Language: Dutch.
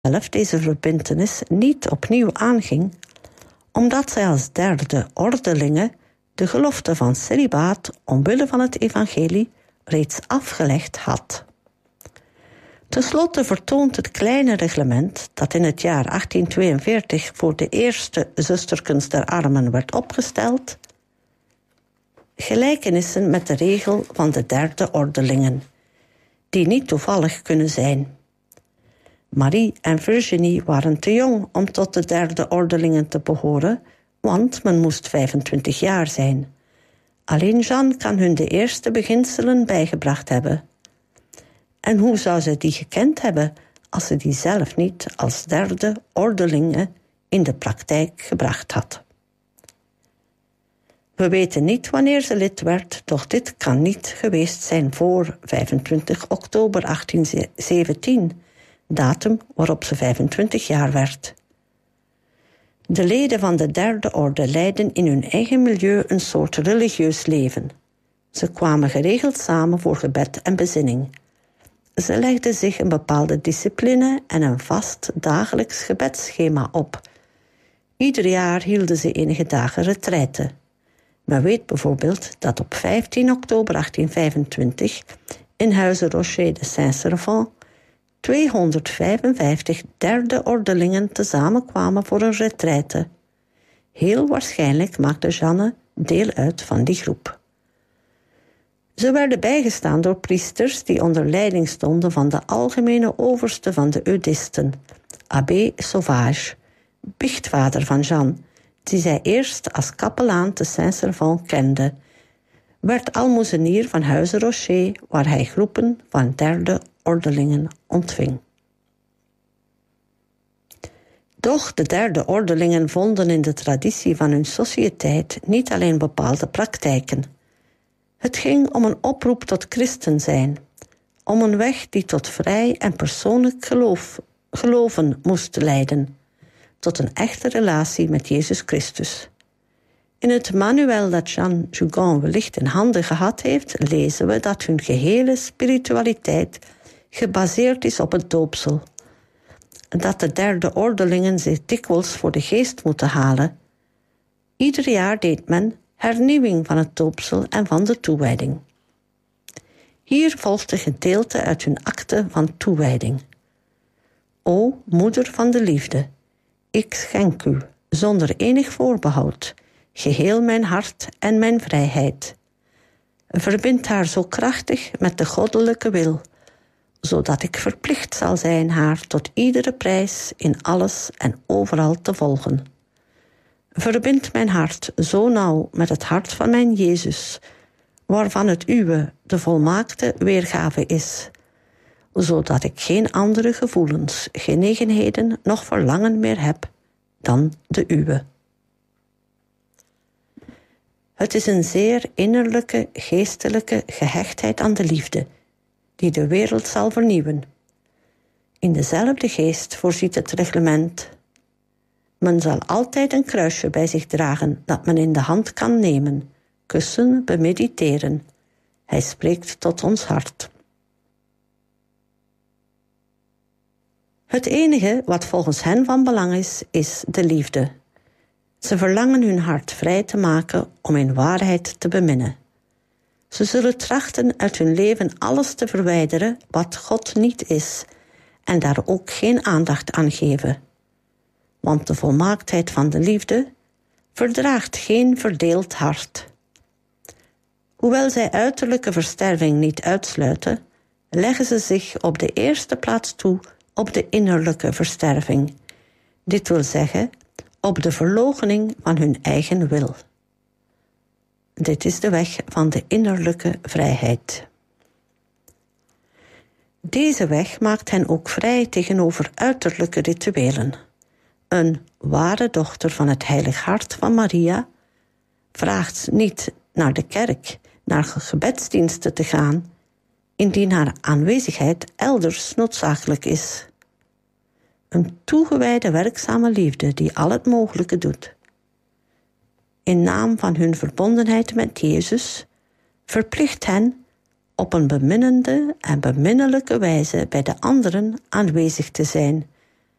zelf deze verbintenis niet opnieuw aanging, omdat zij als derde ordelingen de gelofte van celibaat omwille van het evangelie reeds afgelegd had. Ten slotte vertoont het kleine reglement dat in het jaar 1842 voor de eerste zusterkens der armen werd opgesteld, gelijkenissen met de regel van de derde ordelingen, die niet toevallig kunnen zijn. Marie en Virginie waren te jong om tot de derde ordelingen te behoren, want men moest 25 jaar zijn. Alleen Jeanne kan hun de eerste beginselen bijgebracht hebben. En hoe zou ze die gekend hebben als ze die zelf niet als derde ordelingen in de praktijk gebracht had? We weten niet wanneer ze lid werd, doch dit kan niet geweest zijn voor 25 oktober 1817, datum waarop ze 25 jaar werd. De leden van de derde orde leidden in hun eigen milieu een soort religieus leven. Ze kwamen geregeld samen voor gebed en bezinning. Ze legden zich een bepaalde discipline en een vast dagelijks gebedsschema op. Ieder jaar hielden ze enige dagen retraite. Men weet bijvoorbeeld dat op 15 oktober 1825 in Huize Rocher de Saint-Servant 255 derde ordelingen tezamenkwamen voor een retraite. Heel waarschijnlijk maakte Jeanne deel uit van die groep. Ze werden bijgestaan door priesters die onder leiding stonden van de algemene overste van de Eudisten, abbé Sauvage, biechtvader van Jeanne, die zij eerst als kapelaan te Saint-Servant kende, werd almoezenier van Huize Rocher, waar hij groepen van derde ordelingen ontving. Doch de derde ordelingen vonden in de traditie van hun sociëteit niet alleen bepaalde praktijken. Het ging om een oproep tot christen zijn, om een weg die tot vrij en persoonlijk geloven moest leiden, tot een echte relatie met Jezus Christus. In het manuel dat Jeanne Jugan wellicht in handen gehad heeft, lezen we dat hun gehele spiritualiteit gebaseerd is op het doopsel. Dat de derde ordelingen zich dikwijls voor de geest moeten halen. Ieder jaar deed men hernieuwing van het doopsel en van de toewijding. Hier volgt een gedeelte uit hun akte van toewijding. O moeder van de liefde, ik schenk u, zonder enig voorbehoud, geheel mijn hart en mijn vrijheid. Verbind haar zo krachtig met de goddelijke wil, zodat ik verplicht zal zijn haar tot iedere prijs in alles en overal te volgen. Verbind mijn hart zo nauw met het hart van mijn Jezus, waarvan het uwe de volmaakte weergave is, zodat ik geen andere gevoelens, genegenheden noch verlangen meer heb dan de uwe. Het is een zeer innerlijke, geestelijke gehechtheid aan de liefde, die de wereld zal vernieuwen. In dezelfde geest voorziet het reglement: men zal altijd een kruisje bij zich dragen dat men in de hand kan nemen, kussen, bemediteren. Hij spreekt tot ons hart. Het enige wat volgens hen van belang is de liefde. Ze verlangen hun hart vrij te maken om in waarheid te beminnen. Ze zullen trachten uit hun leven alles te verwijderen wat God niet is, en daar ook geen aandacht aan geven. Want de volmaaktheid van de liefde verdraagt geen verdeeld hart. Hoewel zij uiterlijke versterving niet uitsluiten, leggen ze zich op de eerste plaats toe op de innerlijke versterving. Dit wil zeggen, op de verloochening van hun eigen wil. Dit is de weg van de innerlijke vrijheid. Deze weg maakt hen ook vrij tegenover uiterlijke rituelen. Een ware dochter van het heilig hart van Maria vraagt niet naar de kerk, naar gebedsdiensten te gaan, indien haar aanwezigheid elders noodzakelijk is. Een toegewijde werkzame liefde die al het mogelijke doet. In naam van hun verbondenheid met Jezus verplicht hen op een beminnende en beminnelijke wijze bij de anderen aanwezig te zijn,